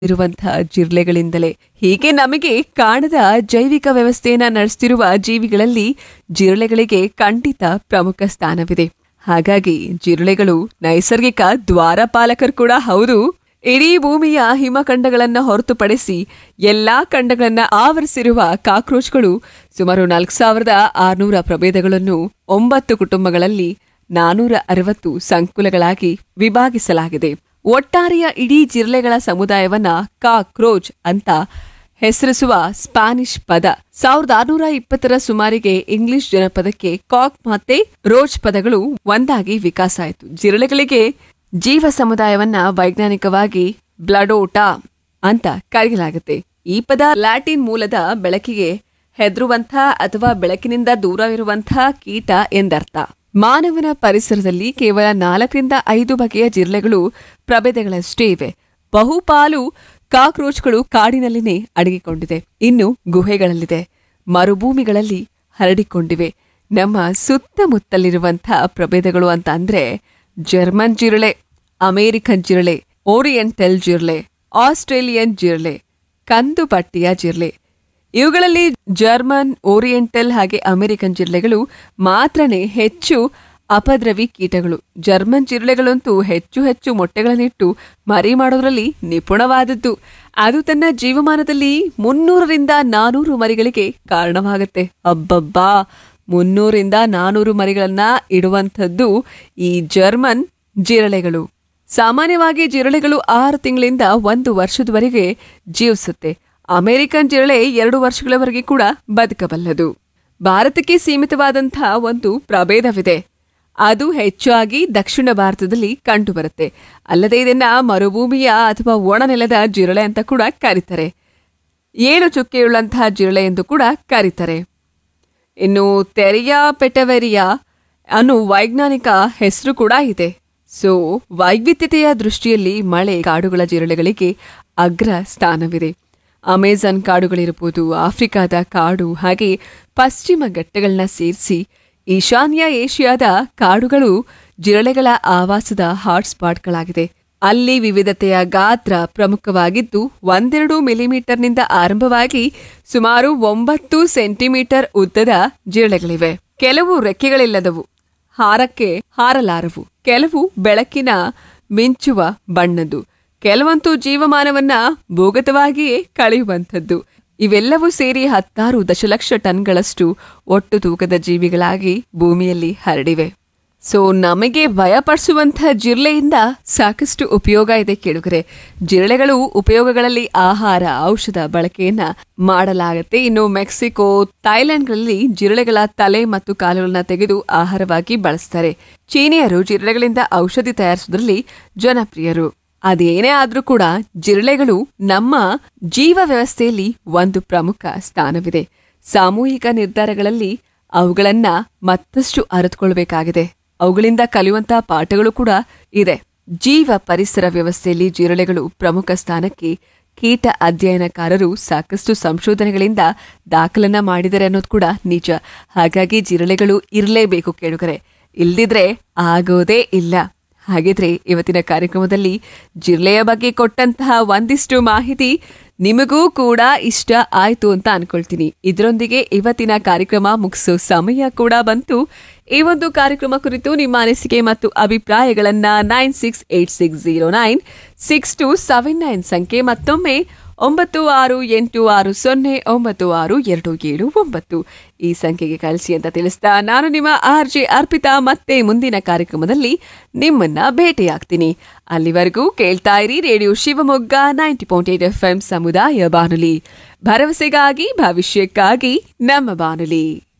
ಇರುವಂತಹ ಜಿರಳೆಗಳಿಂದಲೇ. ಹೀಗೆ ನಮಗೆ ಕಾಣದ ಜೈವಿಕ ವ್ಯವಸ್ಥೆಯನ್ನ ನಡೆಸ್ತಿರುವ ಜೀವಿಗಳಲ್ಲಿ ಜಿರಳೆಗಳಿಗೆ ಖಂಡಿತ ಪ್ರಮುಖ ಸ್ಥಾನವಿದೆ. ಹಾಗಾಗಿ ಜಿರಳೆಗಳು ನೈಸರ್ಗಿಕ ದ್ವಾರಪಾಲಕರು ಕೂಡ ಹೌದು. ಇಡೀ ಭೂಮಿಯ ಹಿಮಖಂಡಗಳನ್ನ ಹೊರತುಪಡಿಸಿ ಎಲ್ಲಾ ಖಂಡಗಳನ್ನ ಆವರಿಸಿರುವ ಕಾಕ್ರೋಚ್ಗಳು ಸುಮಾರು 4600 ಪ್ರಭೇದಗಳನ್ನು 9 ಕುಟುಂಬಗಳಲ್ಲಿ 460 ಸಂಕುಲಗಳಾಗಿ ವಿಭಾಗಿಸಲಾಗಿದೆ. ಒಟ್ಟಾರೆಯ ಇಡೀ ಜಿರಳೆಗಳ ಸಮುದಾಯವನ್ನ ಕಾಕ್ರೋಚ್ ಅಂತ ಹೆಸರಿಸುವ ಸ್ಪ್ಯಾನಿಷ್ ಪದ 1620ರ ಸುಮಾರಿಗೆ ಇಂಗ್ಲಿಷ್ ಜನಪದಕ್ಕೆ ಕಾಕ್ ಮತ್ತೆ ರೋಚ್ ಪದಗಳು ಒಂದಾಗಿ ವಿಕಾಸ ಆಯಿತು. ಜಿರಳೆಗಳಿಗೆ ಜೀವ ಸಮುದಾಯವನ್ನ ವೈಜ್ಞಾನಿಕವಾಗಿ ಬ್ಲಡೋಟಾ ಅಂತ ಕರೆಯಲಾಗುತ್ತೆ. ಈ ಪದ ಲ್ಯಾಟಿನ್ ಮೂಲದ ಬೆಳಕಿಗೆ ಹೆದರುವಂಥ ಅಥವಾ ಬೆಳಕಿನಿಂದ ದೂರವಿರುವಂಥ ಕೀಟ ಎಂದರ್ಥ. ಮಾನವನ ಪರಿಸರದಲ್ಲಿ ಕೇವಲ 4-5 ಬಗೆಯ ಜಿರಳೆಗಳು ಪ್ರಭೇದಗಳಷ್ಟೇ ಇವೆ. ಬಹುಪಾಲು ಕಾಕ್ರೋಚ್ಗಳು ಕಾಡಿನಲ್ಲಿನೇ ಅಡಗಿಕೊಂಡಿದೆ. ಇನ್ನು ಗುಹೆಗಳಲ್ಲಿದೆ, ಮರುಭೂಮಿಗಳಲ್ಲಿ ಹರಡಿಕೊಂಡಿವೆ. ನಮ್ಮ ಸುತ್ತಮುತ್ತಲಿರುವಂತಹ ಪ್ರಭೇದಗಳು ಅಂತ ಅಂದ್ರೆ ಜರ್ಮನ್ ಜಿರಳೆ, ಅಮೆರಿಕನ್ ಜಿರಳೆ, ಓರಿಯೆಂಟಲ್ ಜಿರಳೆ, ಆಸ್ಟ್ರೇಲಿಯನ್ ಜಿರಳೆ, ಕಂದು ಪಟ್ಟಿಯ ಜಿರಳೆ. ಇವುಗಳಲ್ಲಿ ಜರ್ಮನ್, ಓರಿಯೆಂಟಲ್ ಹಾಗೆ ಅಮೆರಿಕನ್ ಜಿರಳೆಗಳು ಮಾತ್ರನೇ ಹೆಚ್ಚು ಅಪದ್ರವಿ ಕೀಟಗಳು. ಜರ್ಮನ್ ಜಿರಳೆಗಳಂತೂ ಹೆಚ್ಚು ಮೊಟ್ಟೆಗಳನ್ನಿಟ್ಟು ಮರಿ ಮಾಡೋದ್ರಲ್ಲಿ ನಿಪುಣವಾದದ್ದು. ಅದು ತನ್ನ ಜೀವಮಾನದಲ್ಲಿ 300ರಿಂದ 400 ಮರಿಗಳಿಗೆ ಕಾರಣವಾಗುತ್ತೆ. ಅಬ್ಬಬ್ಬಾ, 300ರಿಂದ 400 ಮರಿಗಳನ್ನ ಇಡುವಂಥದ್ದು ಈ ಜರ್ಮನ್ ಜಿರಳೆಗಳು. ಸಾಮಾನ್ಯವಾಗಿ ಜಿರಳೆಗಳು 6 ತಿಂಗಳಿಂದ 1 ವರ್ಷದವರೆಗೆ ಜೀವಿಸುತ್ತೆ. ಅಮೆರಿಕನ್ ಜಿರಳೆ 2 ವರ್ಷಗಳವರೆಗೆ ಕೂಡ ಬದುಕಬಲ್ಲದು. ಭಾರತಕ್ಕೆ ಸೀಮಿತವಾದಂತಹ ಒಂದು ಪ್ರಭೇದವಿದೆ. ಅದು ಹೆಚ್ಚಾಗಿ ದಕ್ಷಿಣ ಭಾರತದಲ್ಲಿ ಕಂಡುಬರುತ್ತೆ. ಅಲ್ಲದೆ ಇದನ್ನ ಮರುಭೂಮಿಯ ಅಥವಾ ಒಣನೆಲದ ಜಿರಳೆ ಅಂತ ಕೂಡ ಕರೀತಾರೆ. 7 ಚುಕ್ಕೆಯುಳ್ಳಂತಹ ಜಿರಳೆ ಎಂದು ಕೂಡ ಕರೀತಾರೆ. ಇನ್ನು ತೆರಿಯಾ ಪೆಟವೆರಿಯಾ ಅನ್ನೋ ವೈಜ್ಞಾನಿಕ ಹೆಸರು ಕೂಡ ಇದೆ. ಸೊ ವೈವಿಧ್ಯತೆಯ ದೃಷ್ಟಿಯಲ್ಲಿ ಮಳೆ ಕಾಡುಗಳ ಜಿರಳೆಗಳಿಗೆ ಅಗ್ರ ಸ್ಥಾನವಿದೆ. ಅಮೆಜಾನ್ ಕಾಡುಗಳಿರ್ಬೋದು, ಆಫ್ರಿಕಾದ ಕಾಡು ಹಾಗೆ ಪಶ್ಚಿಮ ಘಟ್ಟಗಳನ್ನ ಸೇರಿಸಿ ಈಶಾನ್ಯ ಏಷ್ಯಾದ ಕಾಡುಗಳು ಜಿರಳೆಗಳ ಆವಾಸದ ಹಾಟ್ಸ್ಪಾಟ್ಗಳಾಗಿದೆ. ಅಲ್ಲಿ ವಿವಿಧತೆಯ ಗಾತ್ರ ಪ್ರಮುಖವಾಗಿದ್ದು 1-2 ಮಿಲಿಮೀಟರ್ನಿಂದ ಆರಂಭವಾಗಿ ಸುಮಾರು 9 ಸೆಂಟಿಮೀಟರ್ ಉದ್ದದ ಜಿರಳೆಗಳಿವೆ. ಕೆಲವು ರೆಕ್ಕೆಗಳಿಲ್ಲದವು, ಹಾರಕ್ಕೆ ಹಾರಲಾರವು. ಕೆಲವು ಬೆಳಕಿನ ಮಿಂಚುವ ಬಣ್ಣದ್ದು, ಕೆಲವಂತೂ ಜೀವಮಾನವನ್ನ ಭೂಗತವಾಗಿಯೇ ಕಳೆಯುವಂಥದ್ದು. ಇವೆಲ್ಲವೂ ಸೇರಿ 16 ದಶಲಕ್ಷ ಟನ್ಗಳಷ್ಟು ಒಟ್ಟು ತೂಕದ ಜೀವಿಗಳಾಗಿ ಭೂಮಿಯಲ್ಲಿ ಹರಡಿವೆ. ಸೊ ನಮಗೆ ಭಯಪಡಿಸುವಂತಹ ಜಿರಳೆಯಿಂದ ಸಾಕಷ್ಟು ಉಪಯೋಗ ಇದೆ ಕೇಳುಗರೆ. ಜಿರಳೆಗಳು ಉಪಯೋಗಗಳಲ್ಲಿ ಆಹಾರ, ಔಷಧ ಬಳಕೆಯನ್ನ ಮಾಡಲಾಗುತ್ತೆ. ಇನ್ನು ಮೆಕ್ಸಿಕೋ, ಥೈಲ್ಯಾಂಡ್ಗಳಲ್ಲಿ ಜಿರಳೆಗಳ ತಲೆ ಮತ್ತು ಕಾಲುಗಳನ್ನ ತೆಗೆದು ಆಹಾರವಾಗಿ ಬಳಸ್ತಾರೆ. ಚೀನಿಯರು ಜಿರಳೆಗಳಿಂದ ಔಷಧಿ ತಯಾರಿಸುವುದರಲ್ಲಿ ಜನಪ್ರಿಯರು. ಅದೇನೇ ಆದ್ರೂ ಕೂಡ ಜಿರಳೆಗಳು ನಮ್ಮ ಜೀವ ವ್ಯವಸ್ಥೆಯಲ್ಲಿ ಒಂದು ಪ್ರಮುಖ ಸ್ಥಾನವಿದೆ. ಸಾಮೂಹಿಕ ನಿರ್ಧಾರಗಳಲ್ಲಿ ಅವುಗಳನ್ನ ಮತ್ತಷ್ಟು ಅರಿತುಕೊಳ್ಬೇಕಾಗಿದೆ. ಅವುಗಳಿಂದ ಕಲಿಯುವಂತಹ ಪಾಠಗಳು ಕೂಡ ಇದೆ. ಜೀವ ಪರಿಸರ ವ್ಯವಸ್ಥೆಯಲ್ಲಿ ಜಿರಳೆಗಳು ಪ್ರಮುಖ ಸ್ಥಾನಕ್ಕೆ ಕೀಟ ಅಧ್ಯಯನಕಾರರು ಸಾಕಷ್ಟು ಸಂಶೋಧನೆಗಳಿಂದ ದಾಖಲನ್ನ ಮಾಡಿದರೆ ಅನ್ನೋದು ಕೂಡ ನಿಜ. ಹಾಗಾಗಿ ಜಿರಳೆಗಳು ಇರಲೇಬೇಕು ಕೇಳುಗರೆ, ಇಲ್ದಿದ್ರೆ ಆಗೋದೇ ಇಲ್ಲ. ಹಾಗಿದ್ರೆ ಇವತ್ತಿನ ಕಾರ್ಯಕ್ರಮದಲ್ಲಿ ಜಿರಳೆಯ ಬಗ್ಗೆ ಕೊಟ್ಟಂತಹ ಒಂದಿಷ್ಟು ಮಾಹಿತಿ ನಿಮಗೂ ಕೂಡ ಇಷ್ಟ ಆಯ್ತು ಅಂತ ಅನ್ಕೊಳ್ತೀನಿ. ಇದರೊಂದಿಗೆ ಇವತ್ತಿನ ಕಾರ್ಯಕ್ರಮ ಮುಗಿಸೋ ಸಮಯ ಕೂಡ ಬಂತು. ಈ ಒಂದು ಕಾರ್ಯಕ್ರಮ ಕುರಿತು ನಿಮ್ಮ ಅನಿಸಿಕೆ ಮತ್ತು ಅಭಿಪ್ರಾಯಗಳನ್ನ 9686096279 ಸಂಖ್ಯೆ, ಮತ್ತೊಮ್ಮೆ 9686096279 ಈ ಸಂಖ್ಯೆಗೆ ಕಳಿಸಿ ಅಂತ ತಿಳಿಸ್ತಾ ನಾನು ನಿಮ್ಮ RJ ಅರ್ಪಿತಾ ಮತ್ತೆ ಮುಂದಿನ ಕಾರ್ಯಕ್ರಮದಲ್ಲಿ ನಿಮ್ಮನ್ನ ಭೇಟಿಯಾಗ್ತೀನಿ. ಅಲ್ಲಿವರೆಗೂ ಕೇಳ್ತಾ ಇರಿ ರೇಡಿಯೋ ಶಿವಮೊಗ್ಗ 90.8 FM ಸಮುದಾಯ ಬಾನುಲಿ, ಭರವಸೆಗಾಗಿ ಭವಿಷ್ಯಕ್ಕಾಗಿ ನಮ್ಮ ಬಾನುಲಿ.